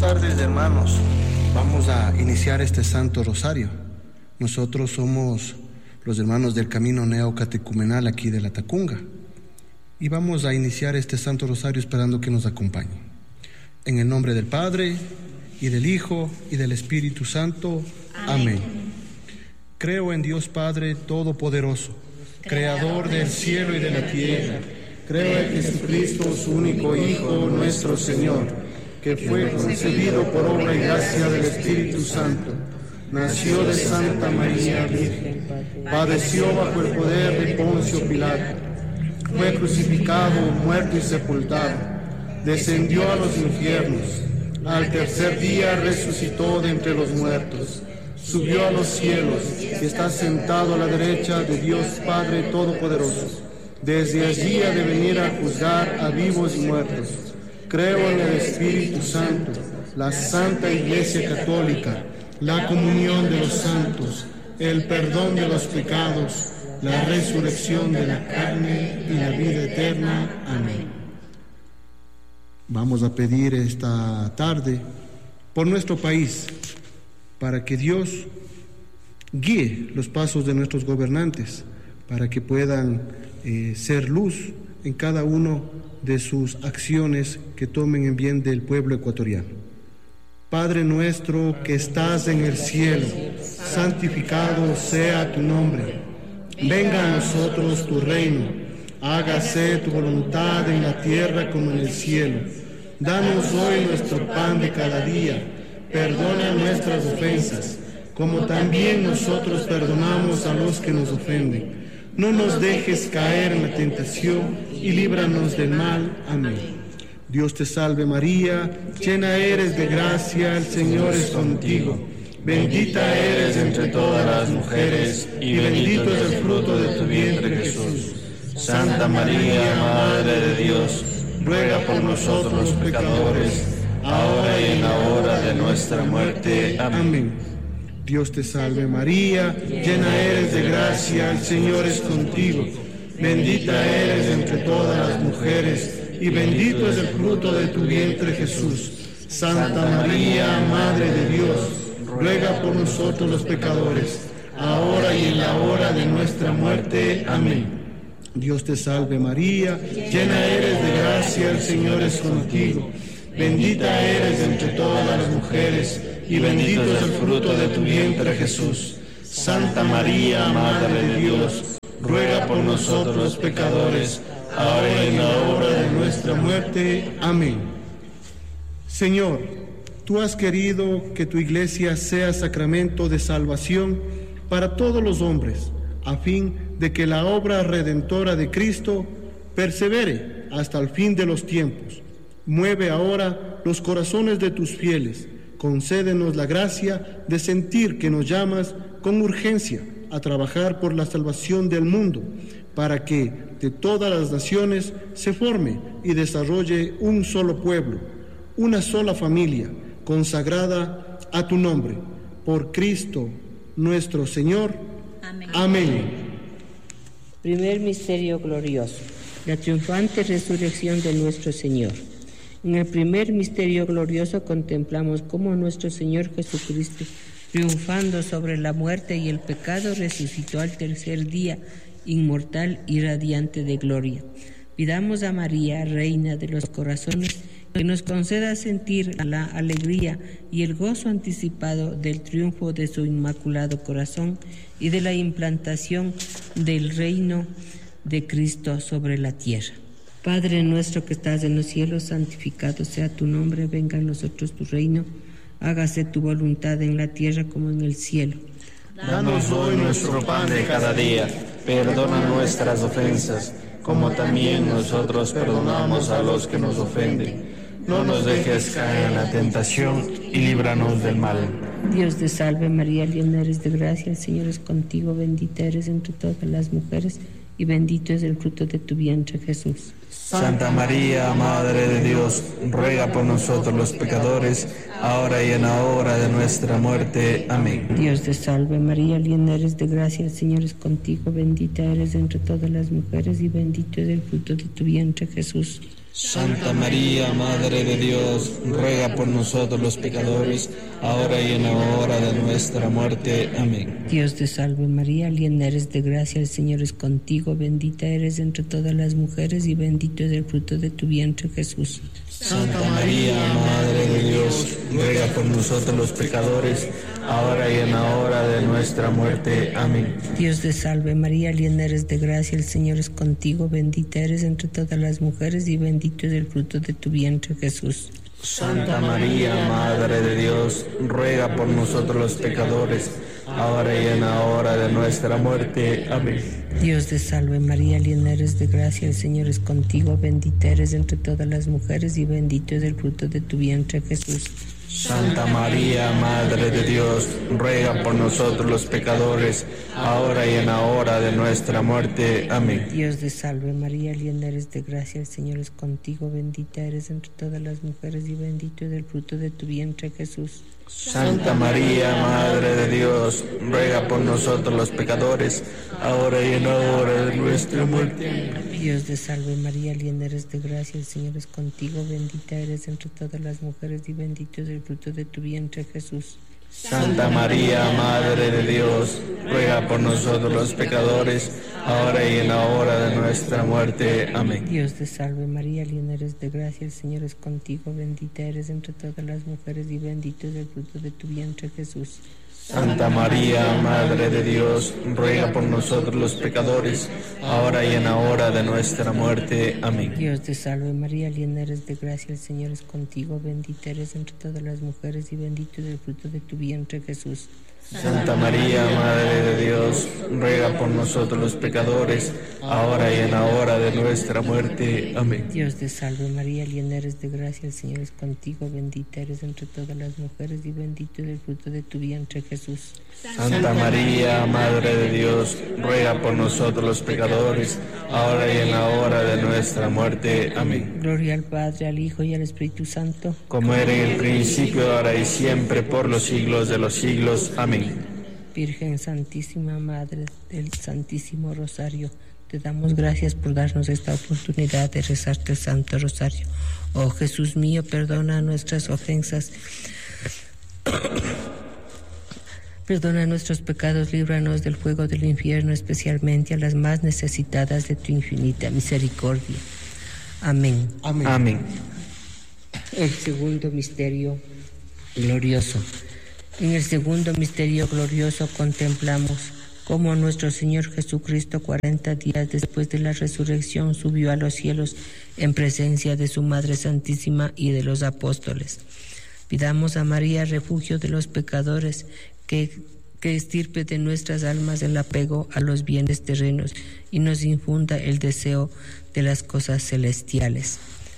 tardes, hermanos. Vamos a iniciar este Santo Rosario. Nosotros somos los hermanos del Camino Neocatecumenal aquí de la Tacunga. Y vamos a iniciar este Santo Rosario esperando que nos acompañen. En el nombre del Padre, y del Hijo, y del Espíritu Santo. Amén. Creo en Dios Padre Todopoderoso, Creador del cielo y de la tierra. Creo en Jesucristo, su único Hijo, nuestro Señor, que fue concebido por obra y gracia del Espíritu Santo. Nació de Santa María Virgen, padeció bajo el poder de Poncio Pilato, fue crucificado, muerto y sepultado, descendió a los infiernos, al tercer día resucitó de entre los muertos, subió a los cielos y está sentado a la derecha de Dios Padre Todopoderoso. Desde allí ha de venir a juzgar a vivos y muertos. Creo en el Espíritu Santo, la Santa Iglesia Católica, la comunión de los santos, el perdón de los pecados, la resurrección de la carne y la vida eterna. Amén. Vamos a pedir esta tarde por nuestro país, para que Dios guíe los pasos de nuestros gobernantes, para que puedan ser luz en cada uno de sus acciones que tomen en bien del pueblo ecuatoriano. Padre nuestro que estás en el cielo, santificado sea tu nombre. Venga a nosotros tu reino, hágase tu voluntad en la tierra como en el cielo. Danos hoy nuestro pan de cada día, perdona nuestras ofensas, como también nosotros perdonamos a los que nos ofenden. No nos dejes caer en la tentación y líbranos del mal. Amén. Dios te salve María, llena eres de gracia, el Señor es contigo. Bendita eres entre todas las mujeres y bendito es el fruto de tu vientre Jesús. Santa María, Madre de Dios, ruega por nosotros los pecadores, ahora y en la hora de nuestra muerte. Amén. Dios te salve María, llena eres de gracia, el Señor es contigo. Bendita eres entre todas las mujeres y bendito es el fruto de tu vientre Jesús. Santa María, Madre de Dios, ruega por nosotros los pecadores, ahora y en la hora de nuestra muerte. Amén. Dios te salve María, llena eres de gracia, el Señor es contigo. Bendita eres entre todas las mujeres y bendito es el fruto de tu vientre Jesús. Santa María, Madre de Dios, ruega por nosotros los pecadores, ahora y en la hora de nuestra muerte. Amén. Señor, tú has querido que tu iglesia sea sacramento de salvación para todos los hombres, a fin de que la obra redentora de Cristo persevere hasta el fin de los tiempos. Mueve ahora los corazones de tus fieles, concédenos la gracia de sentir que nos llamas con urgencia a trabajar por la salvación del mundo, para que de todas las naciones se forme y desarrolle un solo pueblo, una sola familia consagrada a tu nombre. Por Cristo nuestro Señor. Amén. Amén. Primer misterio glorioso, la triunfante resurrección de nuestro Señor. En el primer misterio glorioso contemplamos cómo nuestro Señor Jesucristo, triunfando sobre la muerte y el pecado, resucitó al tercer día, inmortal y radiante de gloria. Pidamos a María, Reina de los corazones, que nos conceda sentir la alegría y el gozo anticipado del triunfo de su inmaculado corazón y de la implantación del reino de Cristo sobre la tierra. Padre nuestro que estás en los cielos, santificado sea tu nombre, venga a nosotros tu reino, hágase tu voluntad en la tierra como en el cielo. Danos hoy nuestro pan de cada día, perdona nuestras ofensas, como también nosotros perdonamos a los que nos ofenden. No nos dejes caer en la tentación y líbranos del mal. Dios te salve María, llena eres de gracia, el Señor es contigo, bendita eres entre todas las mujeres y bendito es el fruto de tu vientre Jesús. Santa María, Madre de Dios, ruega por nosotros los pecadores, ahora y en la hora de nuestra muerte. Amén. Dios te salve María, llena eres de gracia, el Señor es contigo, bendita eres entre todas las mujeres y bendito es el fruto de tu vientre Jesús. Santa María, Madre de Dios, ruega por nosotros los pecadores, ahora y en la hora de nuestra muerte. Amén. Dios te salve María, llena eres de gracia, el Señor es contigo, bendita eres entre todas las mujeres y bendito es el fruto de tu vientre, Jesús. Santa María, Madre de Dios, ruega por nosotros los pecadores, ahora y en la hora de nuestra muerte. Amén. Dios te salve María, llena eres de gracia, el Señor es contigo, bendita eres entre todas las mujeres y bendito es el fruto de tu vientre, Jesús. Santa María, Madre de Dios, ruega por nosotros los pecadores, ahora y en la hora de nuestra muerte. Amén. Dios te salve María, llena eres de gracia, el Señor es contigo, bendita eres entre todas las mujeres y bendito es el fruto de tu vientre, Jesús. Santa María, Madre de Dios, ruega por nosotros los pecadores, ahora y en la hora de nuestra muerte. Amén. Dios te salve María, llena eres de gracia, el Señor es contigo, bendita eres entre todas las mujeres y bendito es el fruto de tu vientre, Jesús. Santa María, Madre de Dios, ruega por nosotros los pecadores, ahora y en la hora de nuestra muerte. Dios te salve María, llena eres de gracia, el Señor es contigo, bendita eres entre todas las mujeres y bendito es el fruto de tu vientre, Jesús. Santa María, Madre de Dios, ruega por nosotros los pecadores, ahora y en la hora de nuestra muerte. Amén. Dios te salve María, llena eres de gracia, el Señor es contigo, bendita eres entre todas las mujeres y bendito es el fruto de tu vientre, Jesús. Santa María, Madre de Dios, ruega por nosotros los pecadores, ahora y en la hora de nuestra muerte. Amén. Dios te salve María, llena eres de gracia, el Señor es contigo, bendita eres entre todas las mujeres y bendito es el fruto de tu vientre, Jesús. Santa María, Madre de Dios, ruega por nosotros los pecadores, ahora y en la hora de nuestra muerte. Amén. Dios te salve María, llena eres de gracia, el Señor es contigo, bendita eres entre todas las mujeres y bendito es el fruto de tu vientre, Jesús. Santa María, Madre de Dios, ruega por nosotros los pecadores, ahora y en la hora de nuestra muerte. Amén. Gloria al Padre, al Hijo y al Espíritu Santo, como era en el principio, ahora y siempre, por los siglos de los siglos. Amén. Virgen Santísima, Madre del Santísimo Rosario, te damos gracias por darnos esta oportunidad de rezarte el Santo Rosario. Oh Jesús mío, perdona nuestras ofensas, perdona nuestros pecados, líbranos del fuego del infierno, especialmente a las más necesitadas de tu infinita misericordia. Amén. Amén. Amén. El segundo misterio glorioso. En el segundo misterio glorioso contemplamos cómo nuestro Señor Jesucristo 40 días después de la resurrección subió a los cielos en presencia de su Madre Santísima y de los apóstoles. Pidamos a María, refugio de los pecadores, que estirpe de nuestras almas el apego a los bienes terrenos y nos infunda el deseo de las cosas celestiales.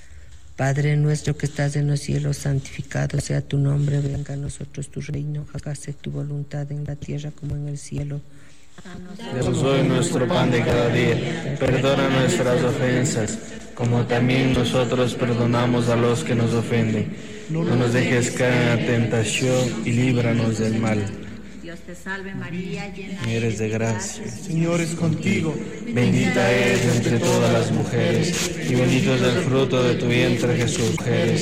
Padre nuestro que estás en los cielos, santificado sea tu nombre, venga a nosotros tu reino, hágase tu voluntad en la tierra como en el cielo. Danos hoy nuestro pan de cada día, perdona nuestras ofensas, como también nosotros perdonamos a los que nos ofenden. No nos dejes caer en la tentación y líbranos del mal. Dios te salve María, llena Eres de gracia, El Señor es contigo. bendita eres entre todas las mujeres, y bendito es el fruto de tu vientre Jesús.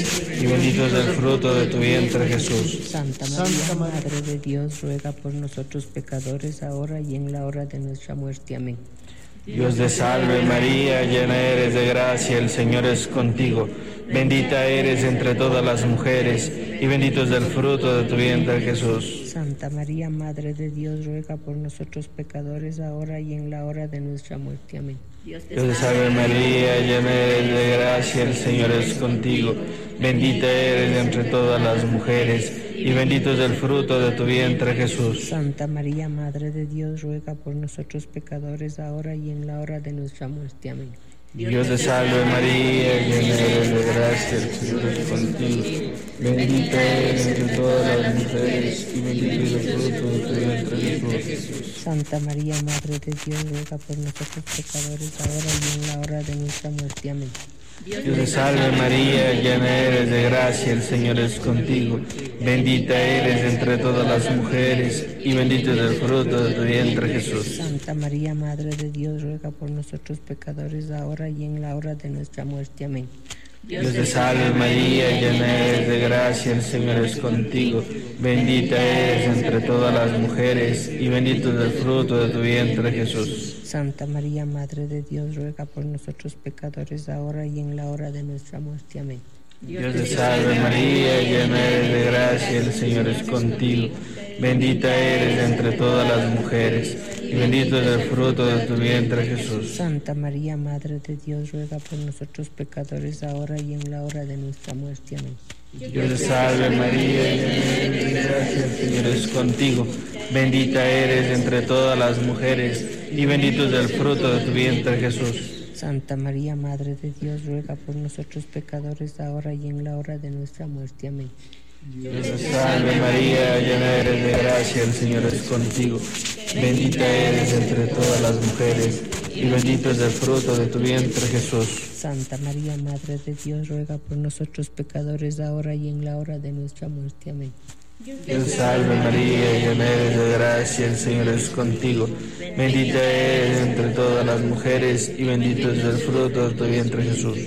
Y bendito es el fruto de tu vientre Jesús. Santa María, Madre de Dios, ruega por nosotros pecadores, ahora y en la hora de nuestra muerte. Amén. Dios te salve María, llena eres de gracia, el Señor es contigo. Bendita eres entre todas las mujeres, y bendito es el fruto de tu vientre Jesús. Santa María, Madre de Dios, ruega por nosotros pecadores, ahora y en la hora de nuestra muerte. Amén. Dios Dios te salve María, llena eres de gracia, el Señor es contigo. Bendita eres entre todas las mujeres, y bendito es el fruto de tu vientre Jesús. Santa María, Madre de Dios, ruega por nosotros pecadores, ahora y en la hora de nuestra muerte. Amén. Dios te salve María, llena eres de gracia, el Señor es contigo. Bendita eres entre todas las mujeres, y bendito es el fruto de tu vientre Jesús. Santa María, Madre de Dios, ruega por nosotros pecadores, ahora y en la hora de nuestra muerte. Amén. Dios te salve María, llena eres de gracia, el Señor es contigo. Bendita eres entre todas las mujeres, y bendito es el fruto de tu vientre Jesús. Santa María, Madre de Dios, ruega por nosotros pecadores, ahora y en la hora de nuestra muerte. Amén. Dios te salve María, llena eres de gracia, el Señor es contigo. Bendita eres entre todas las mujeres y bendito es el fruto de tu vientre Jesús. Santa María, Madre de Dios, ruega por nosotros pecadores, ahora y en la hora de nuestra muerte. Amén. Dios te salve María, llena eres de gracia, el Señor es contigo. Bendita eres entre todas las mujeres y bendito es el fruto de tu vientre Jesús. Santa María, Madre de Dios, ruega por nosotros pecadores, ahora y en la hora de nuestra muerte. Amén. Dios te salve María, llena eres de gracia, el Señor es contigo. Bendita eres entre todas las mujeres y bendito es el fruto de tu vientre Jesús. Santa María, Madre de Dios, ruega por nosotros pecadores, ahora y en la hora de nuestra muerte. Amén. Dios te salve María, llena eres de gracia, el Señor es contigo. Bendita eres entre todas las mujeres y bendito es el fruto de tu vientre Jesús. Santa María, Madre de Dios, ruega por nosotros pecadores, ahora y en la hora de nuestra muerte. Amén. Dios te salve María, llena eres de gracia, el Señor es contigo. Bendita eres entre todas las mujeres y bendito es el fruto de tu vientre Jesús.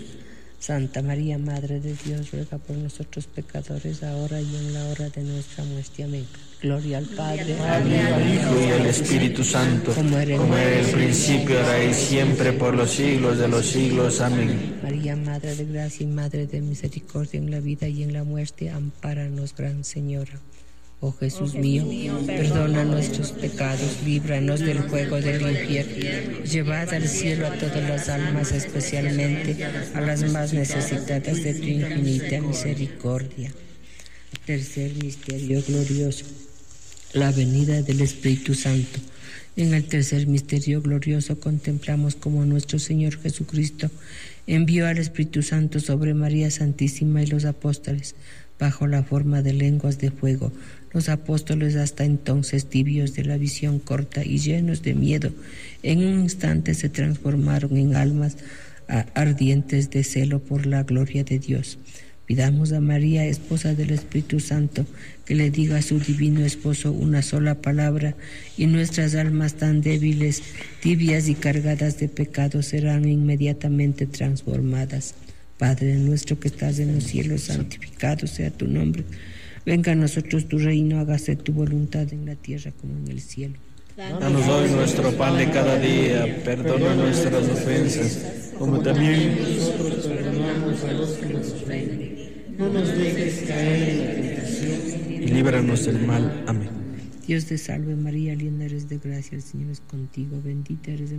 Santa María, Madre de Dios, ruega por nosotros pecadores, ahora y en la hora de nuestra muerte. Amén. Gloria al Padre, al Hijo y al Espíritu Santo, como era en el principio, ahora y siempre, por los siglos de los siglos. Amén. María, Madre de Gracia y Madre de Misericordia, en la vida y en la muerte, ampáranos, Gran Señora. Oh Jesús mío, perdona nuestros pecados, líbranos del fuego del infierno, llevad al cielo a todas las almas, especialmente a las más necesitadas de tu infinita misericordia. Tercer misterio glorioso, la venida del Espíritu Santo. En el tercer misterio glorioso contemplamos cómo nuestro Señor Jesucristo envió al Espíritu Santo sobre María Santísima y los apóstoles, bajo la forma de lenguas de fuego. Los apóstoles, hasta entonces tibios de la visión corta y llenos de miedo, en un instante se transformaron en almas ardientes de celo por la gloria de Dios. Pidamos a María, esposa del Espíritu Santo, que le diga a su divino esposo una sola palabra, y nuestras almas tan débiles, tibias y cargadas de pecado serán inmediatamente transformadas. Padre nuestro que estás en los cielos, santificado sea tu nombre. Venga a nosotros tu reino, hágase tu voluntad en la tierra como en el cielo. Danos hoy nuestro pan de cada día, perdona nuestras ofensas, como también nosotros perdonamos a los que nos ofenden. No nos dejes caer en la tentación y líbranos del mal. Amén. Dios te salve María, llena eres de gracia, el Señor es contigo, bendita eres